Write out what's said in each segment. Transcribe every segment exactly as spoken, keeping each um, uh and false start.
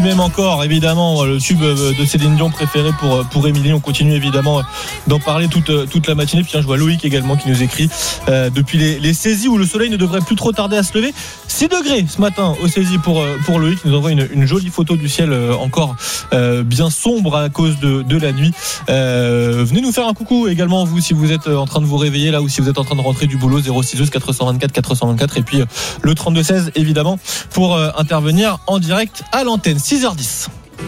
m'aimes encore, évidemment, le tube de Céline Dion préféré pour, pour Émilie. On continue évidemment d'en parler toute, toute la matinée. Puis je vois Loïc également qui nous écrit euh, depuis les, les saisies où le soleil ne devrait plus trop tarder à se lever. six degrés ce matin aux saisies pour, pour Loïc. Il nous envoie une, une jolie photo du ciel encore euh, bien sombre à cause de, de la nuit. Euh, venez nous faire un coucou également, vous, si vous êtes en train de vous réveiller là ou si vous êtes en train de rentrer du boulot. Zéro six douze quatre cent vingt-quatre quatre cent vingt-quatre et puis euh, le trente-deux seize évidemment pour euh, intervenir en direct à l'antenne. Six heures dix.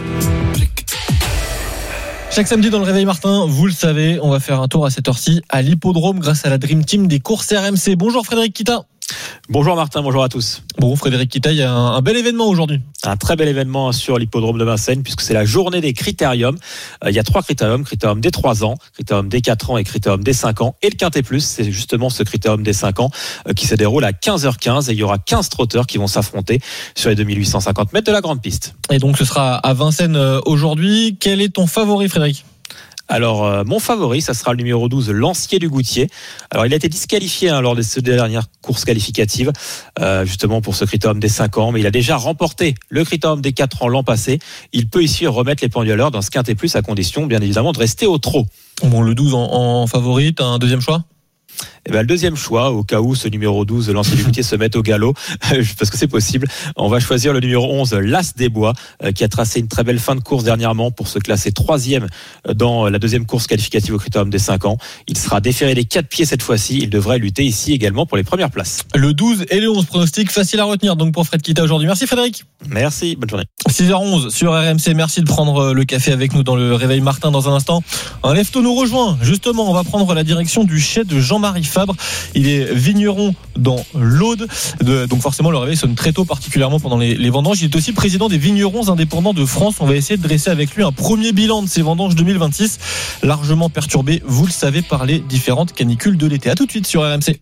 Chaque samedi dans le Réveil Martin, vous le savez, on va faire un tour à cette heure-ci à l'hippodrome grâce à la Dream Team des courses R M C. Bonjour Frédéric Kita. Bonjour Martin, bonjour à tous. Bon Frédéric Kita, il y a un, un bel événement aujourd'hui. Un très bel événement sur l'hippodrome de Vincennes puisque c'est la journée des critériums. Euh, il y a trois critériums, critérium des trois ans, critérium des quatre ans et critérium des cinq ans. Et le Quintet Plus, c'est justement ce critérium des cinq ans euh, qui se déroule à quinze heures quinze et il y aura quinze trotteurs qui vont s'affronter sur les deux mille huit cent cinquante mètres de la grande piste. Et donc ce sera à Vincennes euh, aujourd'hui. Quel est ton favori Frédéric ? Alors, euh, mon favori, ça sera le numéro douze, Lancier du Goutier. Alors, il a été disqualifié hein, lors de ces dernières courses qualificatives, euh, justement pour ce critérium des cinq ans, mais il a déjà remporté le critérium des quatre ans l'an passé. Il peut ici remettre les pendules à l'heure dans ce Quintet Plus, à condition, bien évidemment, de rester au trot. Bon, le douze en, en favori, t'as un deuxième choix ? Et ben, le deuxième choix, au cas où ce numéro douze, Lancier du Goutier, se mette au galop, parce que c'est possible, on va choisir le numéro onze, L'As des Bois, qui a tracé une très belle fin de course dernièrement pour se classer troisième dans la deuxième course qualificative au critérium des cinq ans. Il sera déféré des quatre pieds cette fois-ci. Il devrait lutter ici également pour les premières places. Le douze et le onze, pronostic facile à retenir donc pour Fred Kita aujourd'hui. Merci Frédéric. Merci, bonne journée. six heures onze sur R M C. Merci de prendre le café avec nous dans le Réveil Martin. Dans un instant, un lefto nous rejoint. Justement, on va prendre la direction du chai de Jean-Marie Fabre. Il est vigneron dans l'Aude, donc forcément le réveil sonne très tôt, particulièrement pendant les, les vendanges. Il est aussi président des vignerons indépendants de France. On va essayer de dresser avec lui un premier bilan de ces vendanges deux mille vingt-six, largement perturbé, vous le savez, par les différentes canicules de l'été. À tout de suite sur R M C.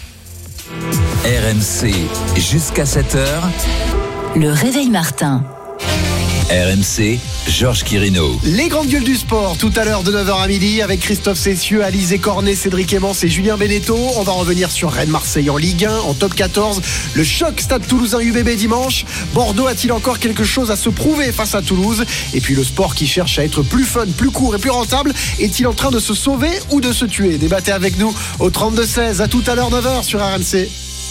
R M C, jusqu'à sept heures. Le Réveil Martin. R M C, Georges Quirino. Les grandes gueules du sport, tout à l'heure de neuf heures à midi, avec Christophe Cessieux, Alizé Cornet, Cédric Emmence et Julien Beneteau. On va revenir sur Rennes-Marseille en Ligue un, en top quatorze. Le choc Stade Toulousain U B B dimanche. Bordeaux a-t-il encore quelque chose à se prouver face à Toulouse ? Et puis le sport qui cherche à être plus fun, plus court et plus rentable, est-il en train de se sauver ou de se tuer ? Débattez avec nous au trente-deux seize. À tout à l'heure, neuf heures sur R M C.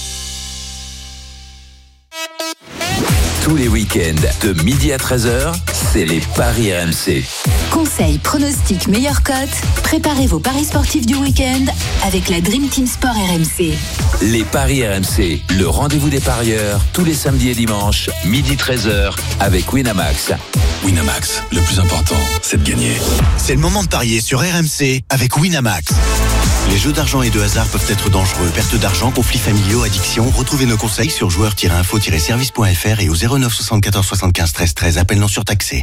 Tous les week-ends, de midi à treize heures, c'est les Paris R M C. Conseils, pronostics, meilleures cotes. Préparez vos paris sportifs du week-end avec la Dream Team Sport R M C. Les Paris R M C, le rendez-vous des parieurs, tous les samedis et dimanches, midi treize heures, avec Winamax. Winamax, le plus important, c'est de gagner. C'est le moment de parier sur R M C avec Winamax. Les jeux d'argent et de hasard peuvent être dangereux. Perte d'argent, conflits familiaux, addiction. Retrouvez nos conseils sur joueurs tiret info tiret service point f r et au zéro neuf soixante-quatorze soixante-quinze treize treize. Appel non surtaxé.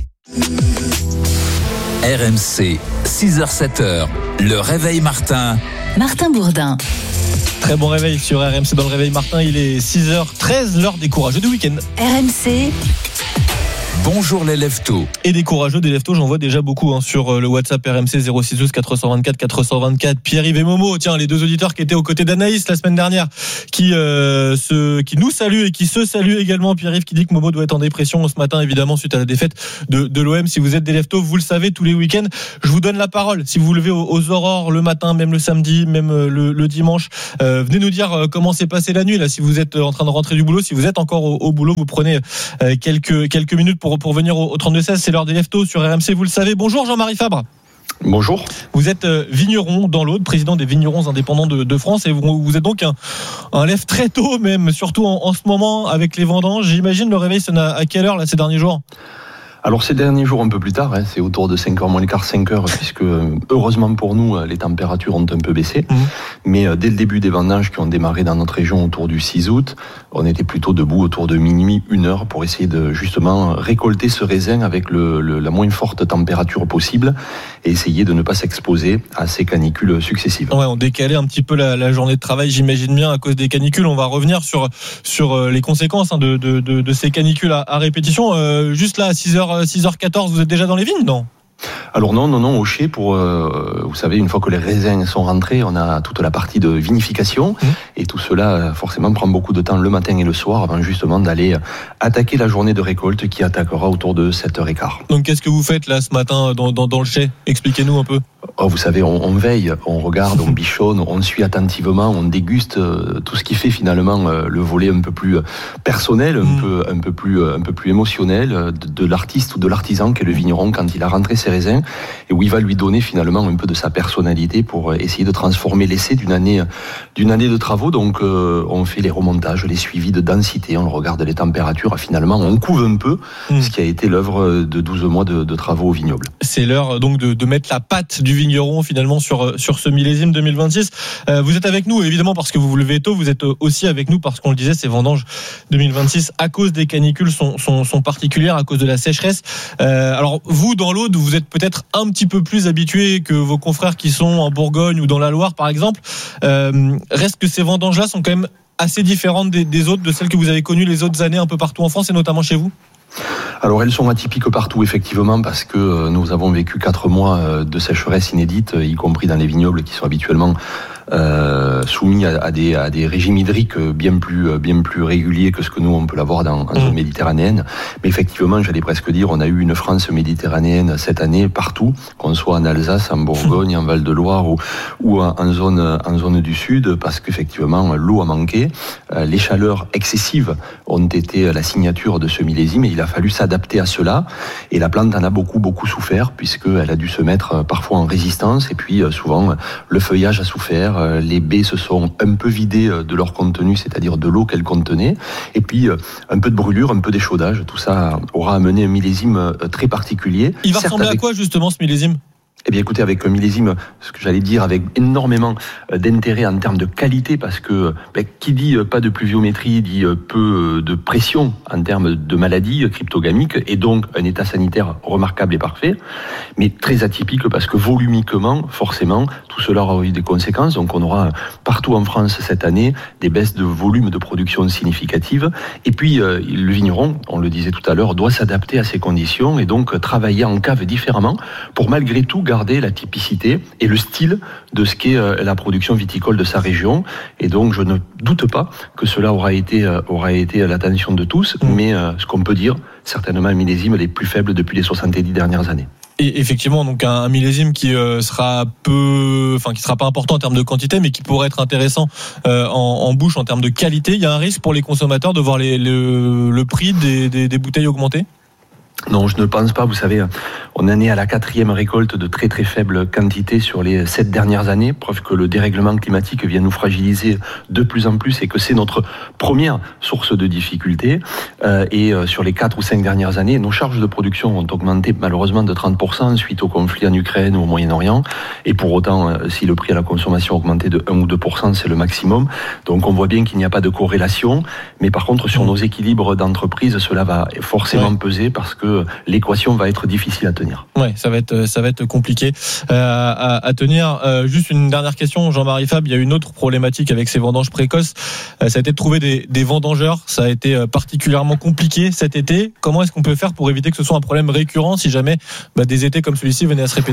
R M C, six heures sept heures. Le Réveil Martin. Martin Bourdin. Très bon réveil sur R M C dans le Réveil Martin. Il est six heures treize, l'heure des courageux du week-end. R M C. Bonjour les leftos. Et des courageux, des leftos, j'en vois déjà beaucoup hein, sur le WhatsApp R M C zéro six douze quatre cent vingt-quatre quatre cent vingt-quatre. Pierre-Yves et Momo, tiens, les deux auditeurs qui étaient aux côtés d'Anaïs la semaine dernière, qui euh, se, qui nous saluent et qui se saluent également. Pierre-Yves qui dit que Momo doit être en dépression ce matin, évidemment, suite à la défaite de, de l'O M. Si vous êtes des leftos, vous le savez, tous les week-ends, je vous donne la parole. Si vous vous levez aux, aux aurores le matin, même le samedi, même le, le dimanche, euh, venez nous dire euh, comment s'est passée la nuit. Là, si vous êtes en train de rentrer du boulot, si vous êtes encore au, au boulot, vous prenez euh, quelques quelques minutes pour pour venir au, au trente-deux seize. C'est l'heure des leftos sur R M C, vous le savez. Bonjour Jean-Marie Fabre. Bonjour. Vous êtes vigneron dans l'Aude, président des vignerons indépendants de, de France, et vous, vous êtes donc un, un lève très tôt, même surtout en, en ce moment avec les vendanges. J'imagine le réveil sonne à, à quelle heure là ces derniers jours ? Alors ces derniers jours un peu plus tard, hein, c'est autour de cinq heures moins le quart, cinq heures, puisque heureusement pour nous, les températures ont un peu baissé. Mmh. Mais euh, dès le début des vendanges qui ont démarré dans notre région autour du six août, on était plutôt debout autour de minuit, une heure, pour essayer de justement récolter ce raisin avec le, le, la moins forte température possible et essayer de ne pas s'exposer à ces canicules successives. Ouais, on décalait un petit peu la, la journée de travail, j'imagine bien, à cause des canicules. On va revenir sur, sur les conséquences hein, de, de, de, de ces canicules à, à répétition. Euh, juste là, à six heures quatorze, vous êtes déjà dans les vignes, non ? Alors non, non, non, au chai, pour, euh, vous savez, une fois que les raisins sont rentrés, on a toute la partie de vinification. Mmh. Et tout cela, forcément, prend beaucoup de temps le matin et le soir avant justement d'aller attaquer la journée de récolte qui attaquera autour de sept heures quinze. Donc qu'est-ce que vous faites là ce matin dans, dans, dans le chai ? Expliquez-nous un peu. Oh, vous savez, on, on veille, on regarde, on bichonne, on suit attentivement, on déguste euh, tout ce qui fait finalement euh, le volet un peu plus personnel, un, mmh. peu, un, peu, plus, un peu plus émotionnel de, de l'artiste ou de l'artisan qu'est le vigneron quand il a rentré ses raisins et où il va lui donner finalement un peu de sa personnalité pour essayer de transformer l'essai d'une année, d'une année de travaux. Donc euh, on fait les remontages, les suivis de densité, on regarde les températures, finalement on couve un peu mmh. ce qui a été l'œuvre de douze mois de, de travaux au vignoble. C'est l'heure donc de, de mettre la patte du vigneron finalement sur, sur ce millésime deux mille vingt-six. Euh, vous êtes avec nous évidemment parce que vous vous levez tôt, vous êtes aussi avec nous parce qu'on le disait, ces vendanges deux mille vingt-six à cause des canicules sont, sont, sont particulières, à cause de la sécheresse. Euh, alors vous dans l'Aude, vous êtes peut-être un petit peu plus habitués que vos confrères qui sont en Bourgogne ou dans la Loire par exemple. Euh, reste que ces vendanges-là sont quand même assez différentes des, des autres, de celles que vous avez connues les autres années un peu partout en France et notamment chez vous? Alors elles sont atypiques partout effectivement parce que nous avons vécu quatre mois de sécheresse inédite, y compris dans les vignobles qui sont habituellement euh, soumis à, à, des, à des régimes hydriques bien plus, bien plus réguliers que ce que nous on peut l'avoir dans, en zone méditerranéenne. Mais effectivement, j'allais presque dire, on a eu une France méditerranéenne cette année partout, qu'on soit en Alsace, en Bourgogne, en Val-de-Loire ou, ou en, zone, en zone du Sud, parce qu'effectivement l'eau a manqué, les chaleurs excessives ont été la signature de ce millésime et il a fallu s'adapter à cela. Et la plante en a beaucoup, beaucoup souffert puisqu'elle a dû se mettre parfois en résistance et puis souvent le feuillage a souffert. Les baies se sont un peu vidées de leur contenu, c'est-à-dire de l'eau qu'elles contenaient, et puis un peu de brûlure, un peu d'échaudage. Tout ça aura amené un millésime très particulier. Il va ressembler avec... à quoi justement ce millésime ? Eh bien, écoutez, avec un millésime, ce que j'allais dire, avec énormément d'intérêt en termes de qualité, parce que ben, qui dit pas de pluviométrie dit peu de pression en termes de maladies cryptogamiques, et donc un état sanitaire remarquable et parfait, mais très atypique parce que volumiquement, forcément, tout cela aura eu des conséquences. Donc, on aura partout en France cette année des baisses de volume de production significatives. Et puis, euh, le vigneron, on le disait tout à l'heure, doit s'adapter à ces conditions et donc travailler en cave différemment pour malgré tout garder la typicité et le style de ce qu'est la production viticole de sa région. Et donc, je ne doute pas que cela aura été, aura été l'attention de tous, mmh. mais ce qu'on peut dire, certainement un millésime les plus faibles depuis les soixante-dix dernières années. Et effectivement, donc un millésime qui euh, sera peu, enfin qui sera pas important en termes de quantité, mais qui pourrait être intéressant euh, en, en bouche en termes de qualité. Il y a un risque pour les consommateurs de voir les, le, le prix des, des, des bouteilles augmenter ? Non, je ne pense pas. Vous savez, on en est à la quatrième récolte de très très faible quantité sur les sept dernières années. Preuve que le dérèglement climatique vient nous fragiliser de plus en plus et que c'est notre première source de difficulté. Euh, et sur les quatre ou cinq dernières années, nos charges de production ont augmenté malheureusement de trente pour cent suite au conflit en Ukraine ou au Moyen-Orient. Et pour autant, si le prix à la consommation a augmenté de un ou deux pour cent, c'est le maximum. Donc on voit bien qu'il n'y a pas de corrélation. Mais par contre, sur nos équilibres d'entreprise, cela va forcément ouais. peser parce que l'équation va être difficile à tenir. Ouais, ça va être ça va être compliqué euh, à, à tenir. Euh, juste une dernière question, Jean-Marie Fab. Il y a une autre problématique avec ces vendanges précoces. Euh, ça a été de trouver des, des vendangeurs. Ça a été particulièrement compliqué cet été. Comment est-ce qu'on peut faire pour éviter que ce soit un problème récurrent si jamais bah, des étés comme celui-ci venaient à se répéter ?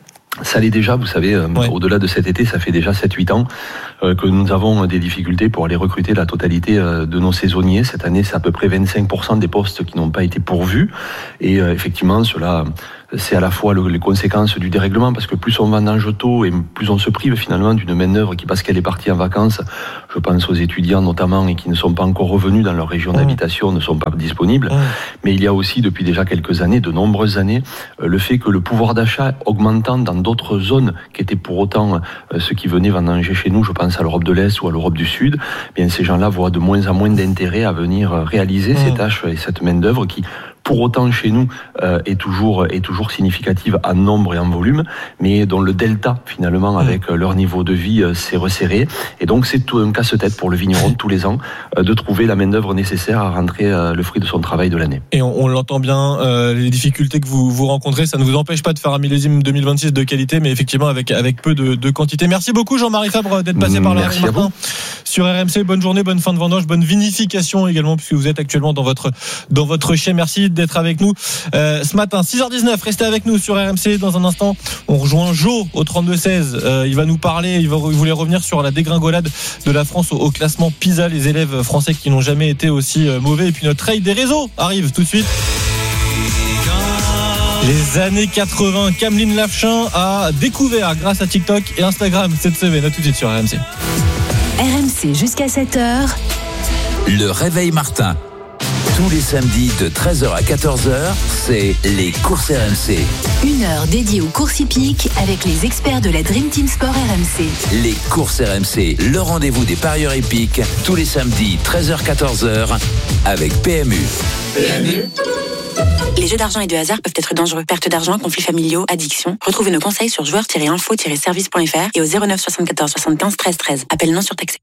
Ça l'est déjà, vous savez, euh, ouais. au-delà de cet été, ça fait déjà sept huit ans euh, que nous avons des difficultés pour aller recruter la totalité euh, de nos saisonniers. Cette année, c'est à peu près vingt-cinq pour cent des postes qui n'ont pas été pourvus. Et euh, effectivement, cela... c'est à la fois le, les conséquences du dérèglement, parce que plus on vendange tôt et plus on se prive finalement d'une main-d'œuvre qui, parce qu'elle est partie en vacances, je pense aux étudiants notamment, et qui ne sont pas encore revenus dans leur région mmh. d'habitation, ne sont pas disponibles. Mmh. Mais il y a aussi depuis déjà quelques années, de nombreuses années, euh, le fait que le pouvoir d'achat augmentant dans d'autres zones qui étaient pour autant euh, ceux qui venaient vendanger chez nous, je pense à l'Europe de l'Est ou à l'Europe du Sud, eh bien ces gens-là voient de moins en moins d'intérêt à venir réaliser mmh. ces tâches et cette main-d'œuvre qui, pour autant chez nous euh, est toujours est toujours significative en nombre et en volume, mais dont le delta finalement mmh. avec leur niveau de vie euh, s'est resserré. Et donc c'est tout un casse-tête pour le vigneron tous les ans euh, de trouver la main d'œuvre nécessaire à rentrer euh, le fruit de son travail de l'année. Et on, on l'entend bien, euh, les difficultés que vous vous rencontrez, ça ne vous empêche pas de faire un millésime deux mille vingt-six de qualité, mais effectivement avec avec peu de, de quantité. Merci beaucoup Jean-Marie Fabre d'être passé par là. Merci à vous. Sur R M C. Bonne journée, bonne fin de vendange, bonne vinification également puisque vous êtes actuellement dans votre dans votre chai. Merci d'être avec nous euh, ce matin. six heures dix-neuf, restez avec nous sur R M C. Dans un instant, on rejoint Jo au trente-deux seize. Euh, il va nous parler, il, va, il voulait revenir sur la dégringolade de la France au, au classement PISA, les élèves français qui n'ont jamais été aussi euh, mauvais. Et puis notre raid des réseaux arrive tout de suite. Les années quatre-vingts, Cameline Lafchin a découvert grâce à TikTok et Instagram cette semaine. À tout de suite sur R M C. R M C jusqu'à sept heures. Le réveil Martin. Tous les samedis de treize heures à quatorze heures, c'est les courses R M C. Une heure dédiée aux courses hippiques avec les experts de la Dream Team Sport R M C. Les courses R M C, le rendez-vous des parieurs hippiques, tous les samedis treize heures à quatorze heures avec P M U. P M U. Les jeux d'argent et de hasard peuvent être dangereux. Perte d'argent, conflits familiaux, addiction. Retrouvez nos conseils sur joueurs tiret info tiret service point f r et au zéro neuf soixante-quatorze soixante-quinze treize treize. Appel non surtaxé.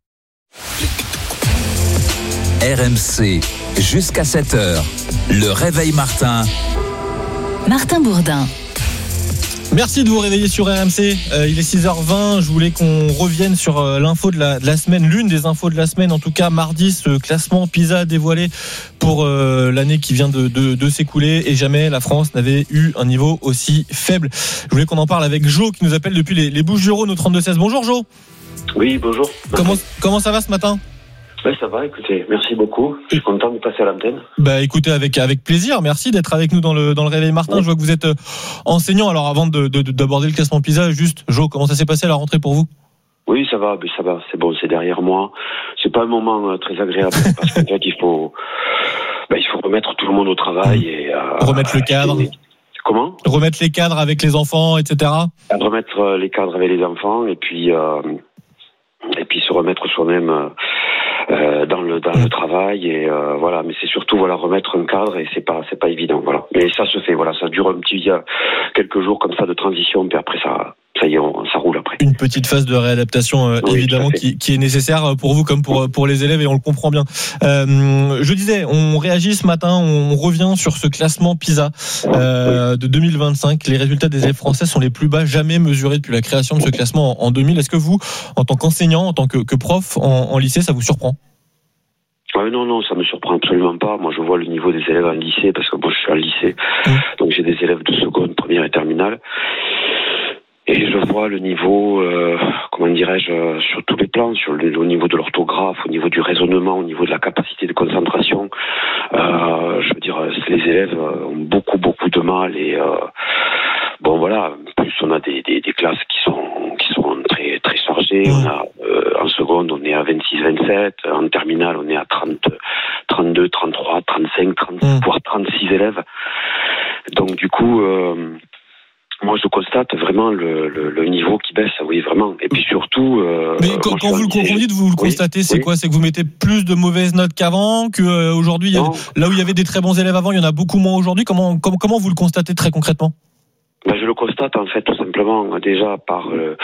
R M C, jusqu'à sept heures. Le réveil Martin. Martin Bourdin. Merci de vous réveiller sur R M C. Euh, il est six heures vingt. Je voulais qu'on revienne sur euh, l'info de la, de la semaine, l'une des infos de la semaine. En tout cas, mardi, ce classement PISA dévoilé pour euh, l'année qui vient de, de, de s'écouler. Et jamais la France n'avait eu un niveau aussi faible. Je voulais qu'on en parle avec Jo qui nous appelle depuis les, les Bouches-du-Rhône au trente-deux seize. Bonjour Jo. Oui, bonjour. Comment, comment ça va ce matin ? Oui, ça va, écoutez, merci beaucoup. Je suis content de passer à l'antenne. Bah écoutez, avec avec plaisir. Merci d'être avec nous dans le dans le réveil Martin. Oui. Je vois que vous êtes enseignant. Alors avant de, de, d'aborder le classement PISA, juste Jo, comment ça s'est passé à la rentrée pour vous ? Oui, ça va, mais ça va, c'est bon, c'est derrière moi. C'est pas un moment très agréable parce qu'en fait, il faut bah, il faut remettre tout le monde au travail et euh, remettre le cadre. Et, comment ? Remettre les cadres avec les enfants, et cetera. Remettre les cadres avec les enfants et puis euh, et puis se remettre soi-même. Euh, Euh, dans le dans le travail et euh, voilà, mais c'est surtout voilà remettre un cadre et c'est pas c'est pas évident, voilà, mais ça se fait, voilà, ça dure un petit quelques jours comme ça de transition puis après ça ça y est, on, ça roule après. Une petite phase de réadaptation euh, oui, évidemment qui, qui est nécessaire pour vous comme pour pour les élèves et on le comprend bien. Euh, je disais, on réagit ce matin, on revient sur ce classement PISA euh, de deux mille vingt-cinq. Les résultats des élèves français sont les plus bas jamais mesurés depuis la création de ce classement en, en deux mille. Est-ce que vous, en tant qu'enseignant, en tant que, que prof en, en lycée, ça vous surprend ? Ah non, non, ça me surprend absolument pas. Moi, je vois le niveau des élèves en lycée, parce que moi, je suis en lycée, mmh. donc j'ai des élèves de seconde, première et terminale. Et je vois le niveau, euh, comment dirais-je, sur tous les plans, sur le, au niveau de l'orthographe, au niveau du raisonnement, au niveau de la capacité de concentration. Euh, je veux dire, les élèves ont beaucoup, beaucoup de mal. Et euh, bon, voilà. En plus, on a des, des, des classes qui sont qui sont très, très chargées. On a euh, en seconde, on est à vingt-six, vingt-sept. En terminale, on est à trente, trente-deux, trente-trois, trente-cinq, trente, voire trente-six élèves. Donc, du coup. Euh, Moi, je constate vraiment le, le, le niveau qui baisse, oui, vraiment. Et puis surtout... Euh, Mais quand, quand vous, quand vous dites vous le constatez, oui, c'est oui. quoi ? C'est que vous mettez plus de mauvaises notes qu'avant, qu'aujourd'hui, euh, là où il y avait des très bons élèves avant, il y en a beaucoup moins aujourd'hui. Comment, comment, comment vous le constatez très concrètement ? Ben, je le constate, en fait, tout simplement, déjà par euh,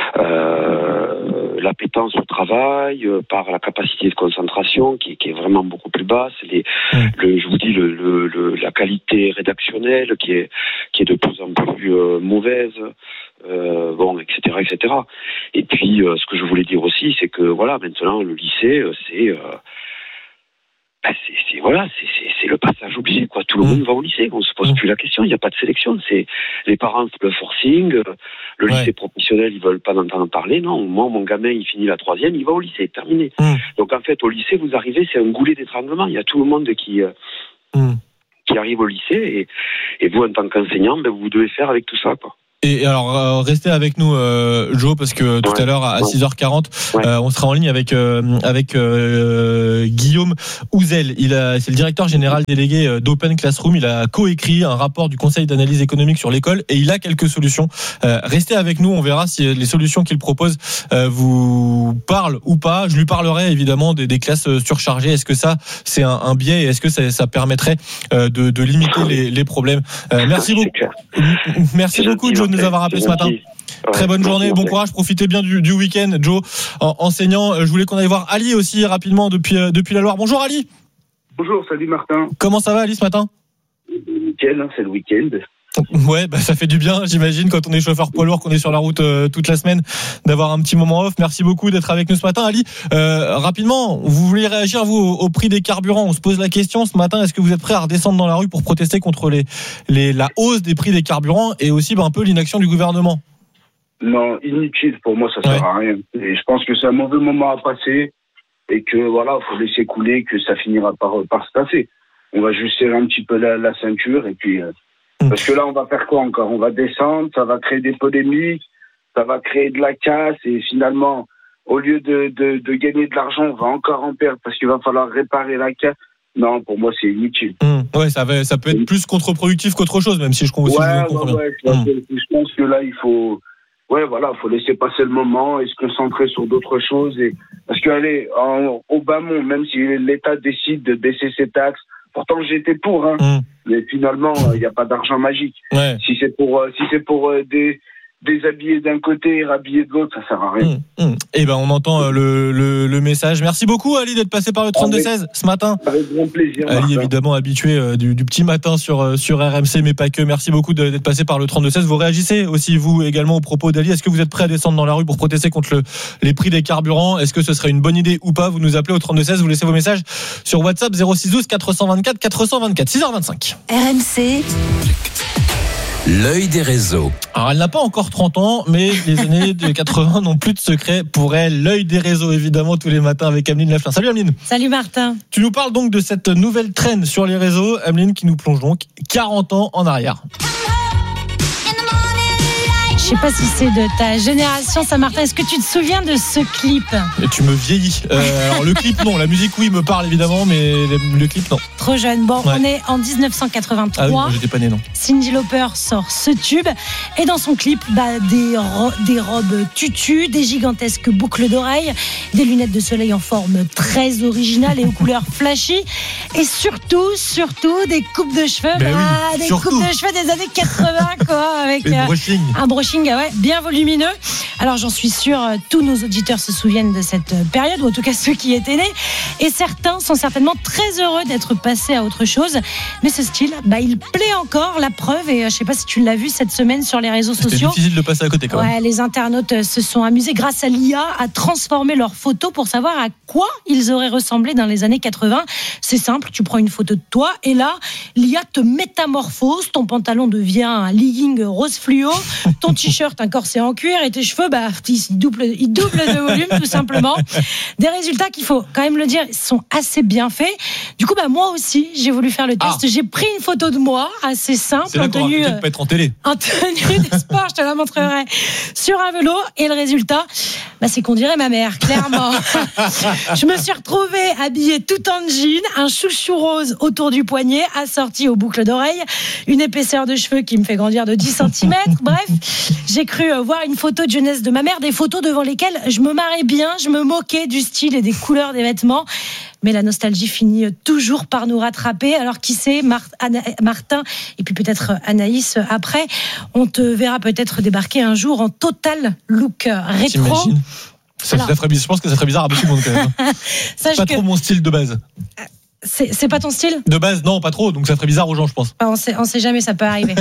euh, l'appétence au travail, euh, par la capacité de concentration qui, qui est vraiment beaucoup plus basse. Les, mmh. le, je vous dis, le, le, le, la qualité rédactionnelle qui est, qui est de plus en plus euh, mauvaise, euh, bon, et cetera, et cetera. Et puis, euh, ce que je voulais dire aussi, c'est que, voilà, maintenant, le lycée, c'est... Euh, C'est, c'est voilà, c'est, c'est, c'est le passage obligé, quoi. Tout le monde va au lycée, on se pose plus la question. Il n'y a pas de sélection. C'est les parents le forcing. Le lycée ouais. professionnel, ils veulent pas entendre parler. Non, moi, mon gamin, il finit la troisième, il va au lycée, terminé. Mm. Donc en fait, au lycée, vous arrivez, c'est un goulet d'étranglement. Il y a tout le monde qui euh, mm. qui arrive au lycée et, et vous, en tant qu'enseignant, ben, vous devez faire avec tout ça, quoi. Et alors, euh, restez avec nous, euh, Jo, parce que tout ouais, à l'heure, à ouais. six heures quarante, ouais. euh, on sera en ligne avec euh, avec euh, Guillaume Ouzel. Il a, c'est le directeur général délégué d'Open Classroom. Il a coécrit un rapport du Conseil d'analyse économique sur l'école et il a quelques solutions. Euh, restez avec nous, on verra si les solutions qu'il propose euh, vous parlent ou pas. Je lui parlerai évidemment des, des classes surchargées. Est-ce que ça, c'est un, un biais et est-ce que ça, ça permettrait euh, de, de limiter les, les problèmes euh, Merci beaucoup. Merci beaucoup, Jo, de nous avoir appelé ce matin. Ouais, très bonne journée, bon courage, profitez bien du, du week-end, Jo, enseignant. Je voulais qu'on aille voir Ali aussi rapidement depuis, depuis la Loire. Bonjour Ali. Bonjour, salut Martin. Comment ça va Ali ce matin ? Nickel, hein, c'est le week-end. Ouais, bah ça fait du bien, j'imagine, quand on est chauffeur poids lourd, qu'on est sur la route euh, toute la semaine, d'avoir un petit moment off. Merci beaucoup d'être avec nous ce matin, Ali. Euh, rapidement, vous voulez réagir vous au, au prix des carburants? On se pose la question ce matin. Est-ce que vous êtes prêt à redescendre dans la rue pour protester contre les, les la hausse des prix des carburants et aussi bah, un peu l'inaction du gouvernement? Non, inutile. Pour moi, ça sert ouais. à rien. Et je pense que c'est un mauvais moment à passer et que voilà, faut laisser couler, que ça finira par par se passer. On va juste serrer un petit peu la, la ceinture et puis euh, mmh. parce que là, on va faire quoi encore? On va descendre, ça va créer des polémiques, ça va créer de la casse et finalement, au lieu de de, de gagner de l'argent, on va encore en perdre parce qu'il va falloir réparer la casse. Non, pour moi, c'est inutile. Mmh. Ouais, ça va, ça peut être plus contre-productif qu'autre chose, même si je comprends. Ouais, si je ouais, ouais. Je, mmh. je pense que là, il faut. Ouais, voilà, faut laisser passer le moment et se concentrer sur d'autres choses. Et parce que, allez, en, au bas mont, même si l'État décide de baisser ses taxes, pourtant j'étais pour, hein, mmh. mais finalement, il n'y a pas d'argent magique. Ouais. Si c'est pour, euh, si c'est pour euh, des déshabiller d'un côté et rhabiller de l'autre, ça sert à rien. Mmh, mmh. Eh ben, on entend euh, le, le, le message. Merci beaucoup, Ali, d'être passé par le trente-deux seize ce matin. Avec grand plaisir. Ali, Martin. Évidemment, habitué euh, du, du petit matin sur, euh, sur R M C, mais pas que. Merci beaucoup de, d'être passé par le trente-deux seize. Vous réagissez aussi, vous, également, aux propos d'Ali. Est-ce que vous êtes prêt à descendre dans la rue pour protester contre le, les prix des carburants? Est-ce que ce serait une bonne idée ou pas? Vous nous appelez au trente-deux seize, vous laissez vos messages sur WhatsApp zéro six douze quatre cent vingt-quatre quatre cent vingt-quatre, six heures vingt-cinq. R M C. L'œil des réseaux. Alors elle n'a pas encore trente ans, mais les années de quatre-vingts n'ont plus de secret pour elle. L'œil des réseaux, évidemment, tous les matins avec Ameline Laflin. Salut Ameline. Salut Martin. Tu nous parles donc de cette nouvelle trend sur les réseaux, Ameline, qui nous plonge donc quarante ans en arrière. Je sais pas si c'est de ta génération, ça, Martin. Est-ce que tu te souviens de ce clip? Et tu me vieillis. Euh, alors le clip, non. La musique, oui, me parle évidemment, mais le, le clip, non. Trop jeune. Bon, ouais. On est en dix-neuf cent quatre-vingt-trois. Ah oui, moi, j'étais pas né, non. Cyndi Lauper sort ce tube. Et dans son clip, bah, des, ro- des robes tutus, des gigantesques boucles d'oreilles, des lunettes de soleil en forme très originale et aux couleurs flashy. Et surtout, surtout, des coupes de cheveux. Ben bah, oui, des surtout. coupes de cheveux des années quatre-vingts, quoi. Avec euh, brushing. un brushing. Ouais, bien volumineux. Alors j'en suis sûre, tous nos auditeurs se souviennent de cette période, ou en tout cas ceux qui étaient nés, et certains sont certainement très heureux d'être passés à autre chose. Mais ce style, bah, il plaît encore, la preuve, et je sais pas si tu l'as vu cette semaine sur les réseaux C'était sociaux. C'est difficile de passer à côté quand même. Ouais, les internautes se sont amusés grâce à l'I A à transformer leurs photos pour savoir à quoi ils auraient ressemblé dans les années quatre-vingts. C'est simple, tu prends une photo de toi et là, l'I A te métamorphose, ton pantalon devient un legging rose fluo, ton t-shirt un corset en cuir et tes cheveux, bah, ils doublent, ils doublent de volume tout simplement. Des résultats qu'il faut quand même le dire sont assez bien faits. Du coup, bah, moi aussi, j'ai voulu faire le test. Ah. J'ai pris une photo de moi assez simple. C'est là qu'on tenue, va peut-être pas être en télé. En tenue de sport, je te la montrerai, sur un vélo. Et le résultat, bah, c'est qu'on dirait ma mère, clairement. Je me suis retrouvée habillée tout en jean, un chouchou rose autour du poignet, assorti aux boucles d'oreilles, une épaisseur de cheveux qui me fait grandir de dix centimètres. Bref, j'ai cru voir une photo de jeunesse de ma mère, des photos devant lesquelles je me marrais bien, je me moquais du style et des couleurs des vêtements. Mais la nostalgie finit toujours par nous rattraper. Alors qui sait, Martin et puis peut-être Anaïs après, on te verra peut-être débarquer un jour en total look rétro. Ça, Alors, ça ferait, je pense que ça ferait bizarre à beaucoup de monde quand même. C'est pas que... trop mon style de base. C'est, c'est pas ton style ? De base, non, pas trop. Donc ça ferait bizarre aux gens, je pense. On sait, on sait jamais, ça peut arriver.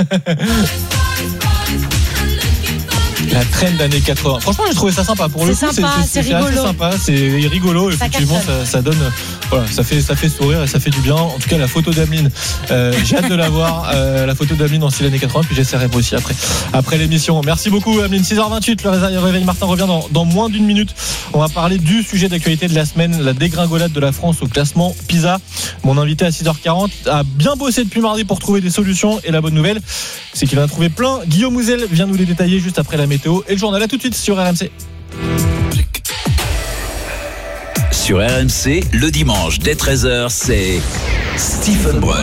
La trend d'années quatre-vingts. Franchement, j'ai trouvé ça sympa. Pour c'est le coup, sympa, c'est, c'est, c'est, c'est rigolo. C'est sympa, c'est rigolo. Ça effectivement, ça, ça donne, voilà, ça fait, ça fait sourire et ça fait du bien. En tout cas, la photo d'Ameline, euh, j'ai hâte de la voir. Euh, la photo d'Ameline en style années quatre-vingts, puis j'essaierai moi aussi après, après l'émission. Merci beaucoup, Ameline. six heures vingt-huit, le réveil Martin revient dans, dans moins d'une minute. On va parler du sujet d'actualité de la semaine, la dégringolade de la France au classement PISA. Mon invité à six heures quarante a bien bossé depuis mardi pour trouver des solutions. Et la bonne nouvelle, c'est qu'il en a trouvé plein. Guillaume Ouzel vient nous les détailler juste après la météo et le journal. À tout de suite sur R M C. Sur R M C, le dimanche dès treize heures, c'est Stephen Brun.